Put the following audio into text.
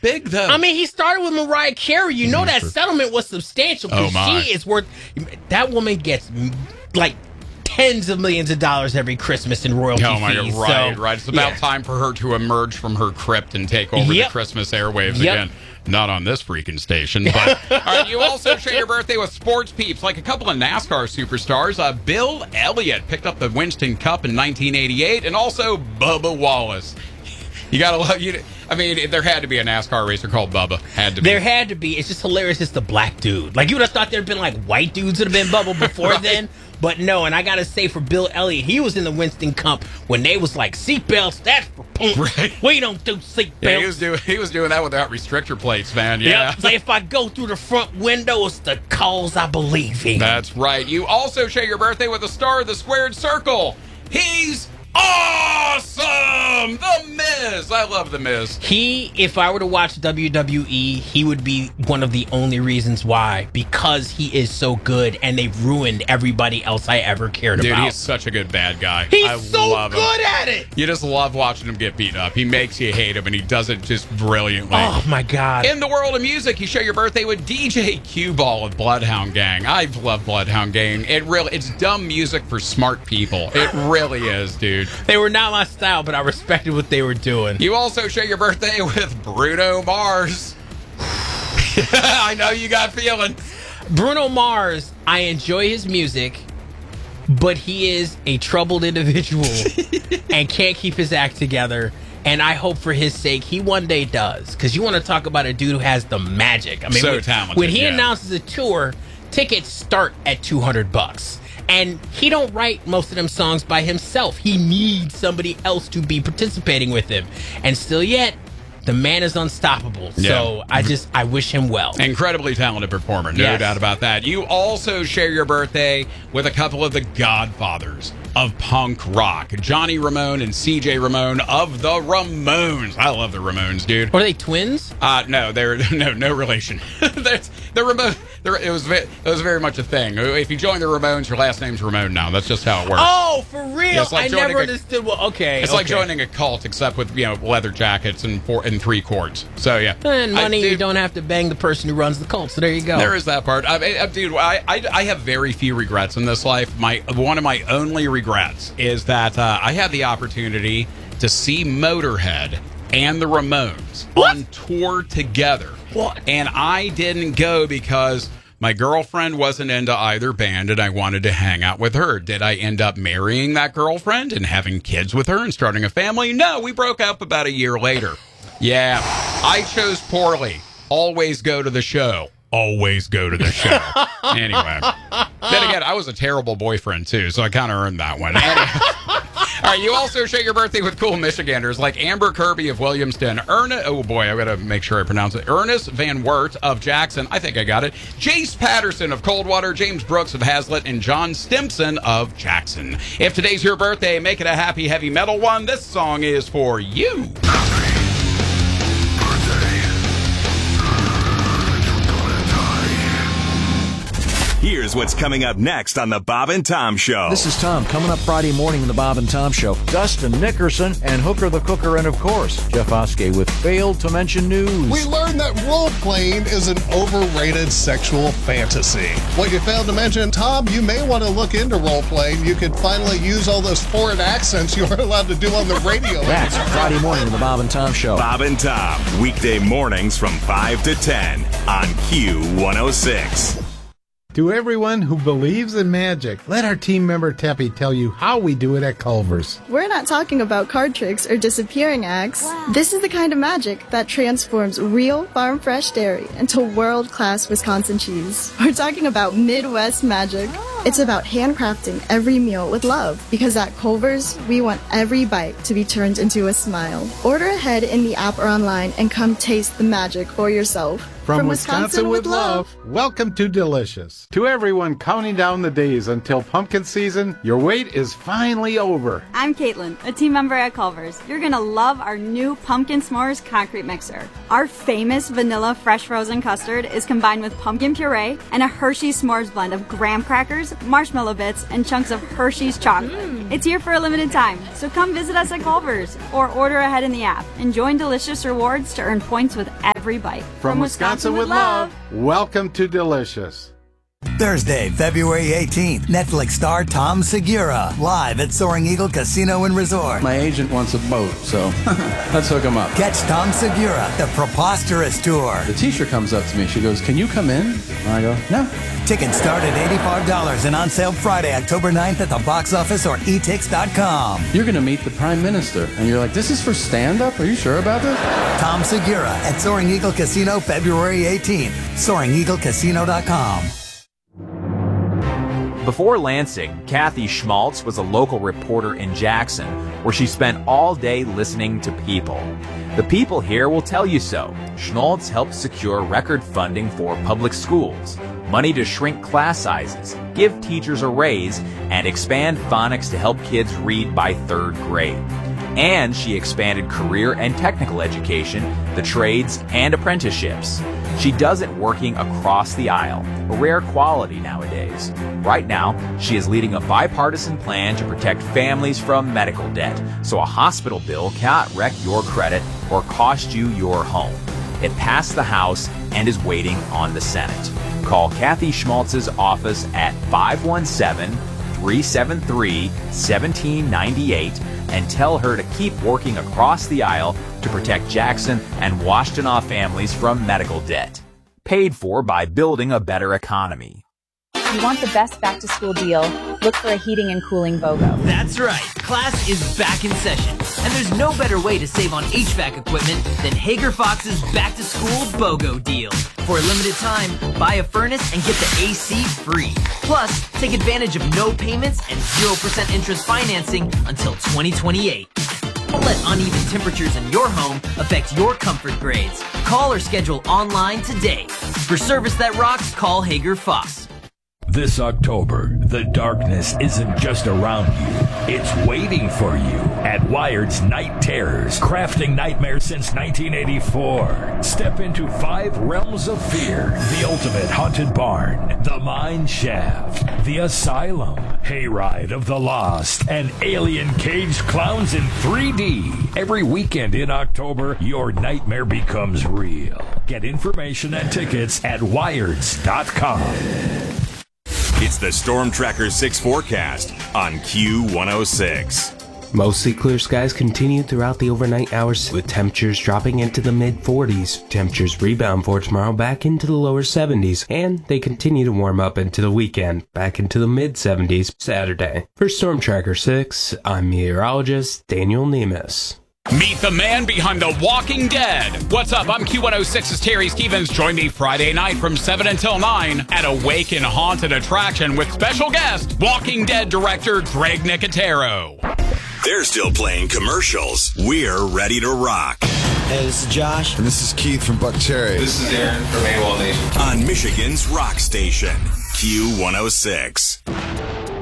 big, though. I mean, he started with Mariah Carey. You know that settlement was substantial because she is worth. That woman gets like tens of millions of dollars every Christmas in royalty fees. Right. It's about time for her to emerge from her crypt and take over the Christmas airwaves again. Not on this freaking station. But all right, you also share your birthday with sports peeps, like a couple of NASCAR superstars. Bill Elliott picked up the Winston Cup in 1988, and also Bubba Wallace. You gotta love you. I mean, there had to be a NASCAR racer called Bubba. Had to be. There had to be. It's just hilarious. It's the black dude. Like, you would have thought there'd been like white dudes that have been Bubba before then. But no, and I gotta say for Bill Elliott, he was in the Winston Cup when they was like, seatbelts, that's for punks. Right. We don't do seatbelts. Yeah, he was doing that without restrictor plates, man. Yeah. Yep. So if I go through the front window, it's the cause I believe in. That's right. You also share your birthday with a star of the squared circle. He's awesome! The Miz! I love The Miz. If I were to watch WWE, he would be one of the only reasons why. Because he is so good, and they've ruined everybody else I ever cared about. Dude, he's such a good bad guy. He's so good at it! You just love watching him get beat up. He makes you hate him, and he does it just brilliantly. Oh, my God. In the world of music, you share your birthday with DJ Q-Ball of Bloodhound Gang. I love Bloodhound Gang. It's dumb music for smart people. It really is, dude. They were not my style, but I respected what they were doing. You also share your birthday with Bruno Mars. I know you got feelings. Bruno Mars, I enjoy his music, but he is a troubled individual and can't keep his act together. And I hope for his sake he one day does. Because you want to talk about a dude who has the magic. I mean, so talented. When he announces a tour, tickets start at $200. And he don't write most of them songs by himself. He needs somebody else to be participating with him. And still yet, the man is unstoppable. So I wish him well. Incredibly talented performer, no doubt about that. You also share your birthday with a couple of the godfathers of punk rock, Johnny Ramone and CJ Ramone of the Ramones. I love the Ramones, dude. Are they twins? No, they're no relation. The Ramones. It was very much a thing. If you join the Ramones, your last name's Ramone now. That's just how it works. Oh, for real? Yeah, like I never understood. It's like joining a cult, except with leather jackets and 3 chords. So yeah, and money. You don't have to bang the person who runs the cult. So there you go. There is that part. Dude, I have very few regrets in this life. One of my only regrets is that I had the opportunity to see Motorhead and the Ramones on tour together. What? And I didn't go because my girlfriend wasn't into either band and I wanted to hang out with her. Did I end up marrying that girlfriend and having kids with her and starting a family? No, we broke up about a year later. Yeah, I chose poorly. Always go to the show. Always go to the show. Anyway. Then again, I was a terrible boyfriend, too, so I kind of earned that one. Anyway. All right, you also share your birthday with cool Michiganders like Amber Kirby of Williamston, I've got to make sure I pronounce it, Ernest Van Wert of Jackson, I think I got it, Jace Patterson of Coldwater, James Brooks of Hazlitt, and John Stimson of Jackson. If today's your birthday, make it a happy heavy metal one. This song is for you. Here's what's coming up next on the Bob and Tom Show. This is Tom. Coming up Friday morning in the Bob and Tom Show. Dustin Nickerson and Hooker the Cooker, and of course, Jeff Oskey with Failed to Mention News. We learned that role-playing is an overrated sexual fantasy. What you failed to mention, Tom, you may want to look into role-playing. You could finally use all those foreign accents you weren't allowed to do on the radio. That's Friday morning in the Bob and Tom Show. Bob and Tom, weekday mornings from 5 to 10 on Q106. To everyone who believes in magic, let our team member Teppy tell you how we do it at Culver's. We're not talking about card tricks or disappearing acts. Wow. This is the kind of magic that transforms real farm-fresh dairy into world-class Wisconsin cheese. We're talking about Midwest magic. It's about handcrafting every meal with love, because at Culver's, we want every bite to be turned into a smile. Order ahead in the app or online and come taste the magic for yourself. From Wisconsin with love, welcome to Delicious. To everyone counting down the days until pumpkin season, your wait is finally over. I'm Caitlin, a team member at Culver's. You're going to love our new Pumpkin S'mores concrete mixer. Our famous vanilla fresh frozen custard is combined with pumpkin puree and a Hershey's S'mores blend of graham crackers, marshmallow bits, and chunks of Hershey's chocolate. It's here for a limited time, so come visit us at Culver's or order ahead in the app and join Delicious Rewards to earn points with every every bite. From Wisconsin with love, welcome to Delicious. Thursday, February 18th, Netflix star Tom Segura, live at Soaring Eagle Casino and Resort. My agent wants a boat, so let's hook him up. Catch Tom Segura, the Preposterous Tour. The teacher comes up to me. She goes, "Can you come in?" And I go, "No." Tickets start at $85 and on sale Friday, October 9th at the box office or etix.com. You're going to meet the Prime Minister. And you're like, "This is for stand-up? Are you sure about this?" Tom Segura at Soaring Eagle Casino, February 18th. SoaringEagleCasino.com. Before Lansing, Kathy Schmaltz was a local reporter in Jackson, where she spent all day listening to people. The people here will tell you so. Schmaltz helped secure record funding for public schools, money to shrink class sizes, give teachers a raise, and expand phonics to help kids read by 3rd grade. And she expanded career and technical education, the trades, and apprenticeships. She does it working across the aisle, a rare quality nowadays. Right now, she is leading a bipartisan plan to protect families from medical debt, so a hospital bill cannot wreck your credit or cost you your home. It passed the House and is waiting on the Senate. Call Kathy Schmaltz's office at 517-373-1798 and tell her to keep working across the aisle to protect Jackson and Washtenaw families from medical debt. Paid for by Building a Better Economy. If you want the best back-to-school deal, look for a heating and cooling BOGO. That's right. Class is back in session. And there's no better way to save on HVAC equipment than Hager Fox's back-to-school BOGO deal. For a limited time, buy a furnace and get the AC free. Plus, take advantage of no payments and 0% interest financing until 2028. Don't let uneven temperatures in your home affect your comfort grades. Call or schedule online today. For service that rocks, call Hager Fox. This October, the darkness isn't just around you, it's waiting for you at Wired's Night Terrors, crafting nightmares since 1984. Step into 5 realms of fear: the ultimate haunted barn, the mine shaft, the asylum, hayride of the lost, and alien caged clowns in 3D. Every weekend in October, your nightmare becomes real. Get information and tickets at wireds.com. It's the Storm Tracker 6 forecast on Q106. Mostly clear skies continue throughout the overnight hours, with temperatures dropping into the mid-40s. Temperatures rebound for tomorrow back into the lower 70s, and they continue to warm up into the weekend, back into the mid-70s Saturday. For Storm Tracker 6, I'm meteorologist Daniel Nemes. Meet the man behind The Walking Dead. What's up? I'm Q106's Terry Stevens. Join me Friday night from 7 until 9 at Awaken Haunted Attraction with special guest, Walking Dead director Greg Nicotero. They're still playing commercials. We're ready to rock. Hey, this is Josh. And this is Keith from Buck Cherry. This is Aaron from AWOL Nation. On Michigan's Rock Station, Q106.